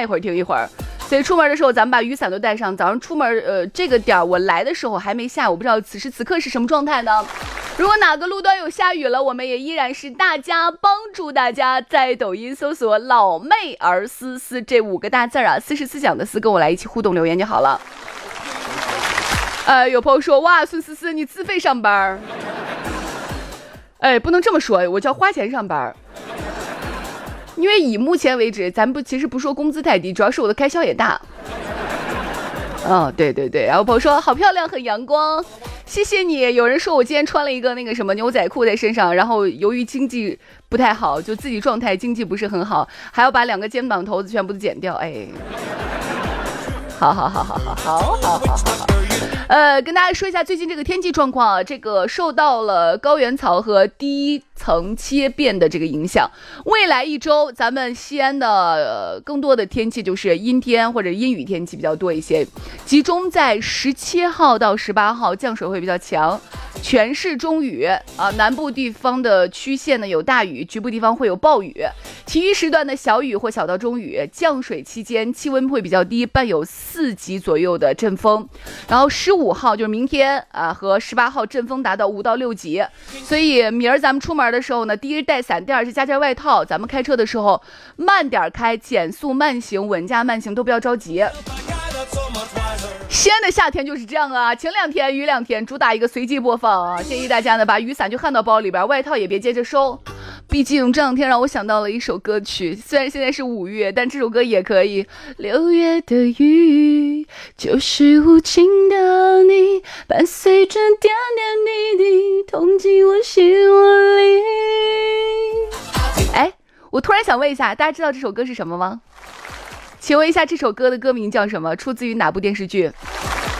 一会儿听一会儿。所以出门的时候咱们把雨伞都带上。早上出门这个点我来的时候还没下，我不知道此时此刻是什么状态呢。如果哪个路段有下雨了，我们也依然是帮助大家在抖音搜索老妹儿思思这5个大字啊，思是思想的思，跟我来一起互动留言就好了。有朋友说，哇，孙思思你自费上班，不能这么说，我叫花钱上班。因为以目前为止，咱们其实不说工资太低，主要是我的开销也大。对，然后朋友说好漂亮，很阳光，谢谢你。有人说我今天穿了一个那个什么牛仔裤在身上，然后由于经济不太好，就自己状态经济不是很好，还要把2个肩膀头子全部都剪掉。好。跟大家说一下最近这个天气状况啊，这个受到了高原槽和低层切变的这个影响。未来1周，咱们西安的更多的天气就是阴天或者阴雨天气比较多一些，集中在17号到18号，降水会比较强，全市中雨啊，南部地方的区县呢有大雨，局部地方会有暴雨，其余时段的小雨或小到中雨。降水期间气温会比较低，伴有4级左右的阵风。然后15号就是明天啊，和18号阵风达到5到6级，所以明儿咱们出门的时候呢，第一是带伞，第二是加件外套。咱们开车的时候慢点开，减速慢行，稳驾慢行，都不要着急。西安的夏天就是这样啊，晴2天雨2天，主打一个随机播放啊。建议大家呢把雨伞就焊到包里边，外套也别接着收。毕竟这2天让我想到了一首歌曲，虽然现在是5月，但这首歌也可以。6月的雨就是无情的你，伴随着点点滴滴，痛进我心里。我突然想问一下，大家知道这首歌是什么吗？请问一下这首歌的歌名叫什么？出自于哪部电视剧？